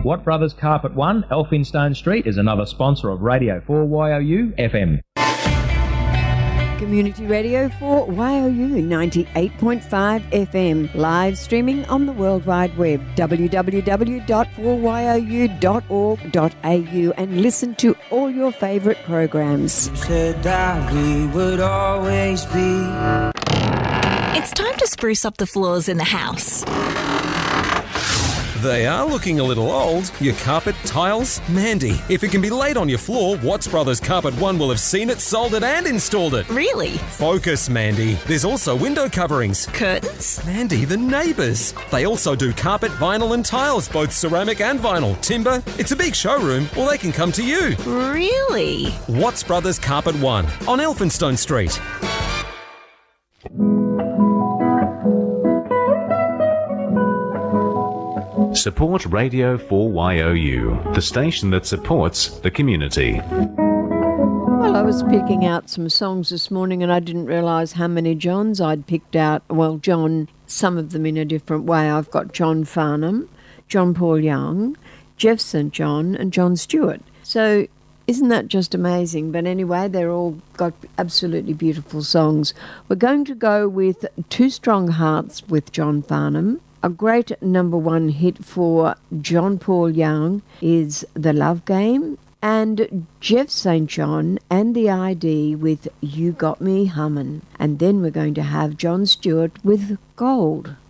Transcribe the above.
Watt Brothers Carpet One, Elphinstone Street, is another sponsor of Radio 4YOU FM. Community Radio for YOU 98.5 FM, live streaming on the World Wide Web, www.4you.org.au, and listen to all your favourite programs. You said that we would always be. It's time to spruce up the floors in the house. They are looking a little old. Your carpet, tiles? Mandy, if it can be laid on your floor, Watts Brothers Carpet One will have seen it, sold it and installed it. Really? Focus, Mandy. There's also window coverings. Curtains? Mandy, the neighbours. They also do carpet, vinyl and tiles, both ceramic and vinyl. Timber. It's a big showroom, or they can come to you. Really? Watts Brothers Carpet One on Elphinstone Street. Support Radio 4YOU, the station that supports the community. Well, I was picking out some songs this morning and I didn't realise how many Johns I'd picked out. Well, John, some of them in a different way. I've got John Farnham, John Paul Young, Jeff St John and John Stewart. So isn't that just amazing? But anyway, they're all got absolutely beautiful songs. We're going to go with Two Strong Hearts with John Farnham. A great number one hit for John Paul Young is The Love Game, and Jeff St John and the ID with You Got Me Hummin'. And then we're going to have John Stewart with Gold.